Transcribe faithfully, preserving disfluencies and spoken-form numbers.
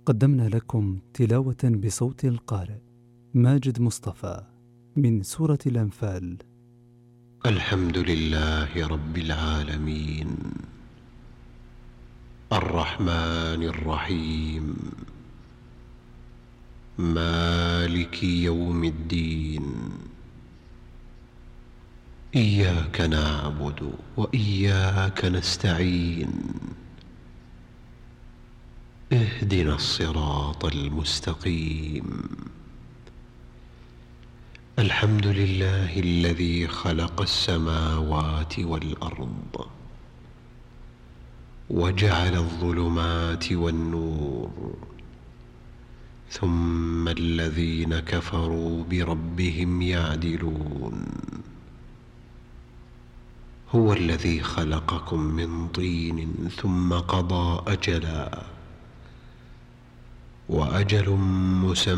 قدمنا لكم تلاوة بصوت القارئ ماجد مصطفى من سورة الأنفال. الحمد لله رب العالمين، الرحمن الرحيم، مالك يوم الدين. إياك نعبد وإياك نستعين، اهدنا الصراط المستقيم. الحمد لله الذي خلق السماوات والأرض وجعل الظلمات والنور، ثم الذين كفروا بربهم يعدلون. هو الذي خلقكم من طين ثم قضى أجلا، وأجل مسمى